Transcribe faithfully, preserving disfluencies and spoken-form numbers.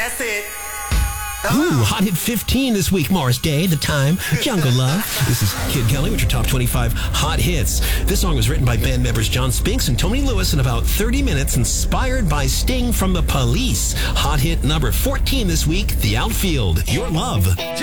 That's it. Ooh, Hot Hit fifteen this week, Morris Day, The Time, Jungle Love. This is Kid Kelly with your top twenty-five hot hits. This song was written by band members John Spinks and Tony Lewis in about thirty minutes, inspired by Sting from The Police. Hot hit number fourteen this week, The Outfield, Your Love.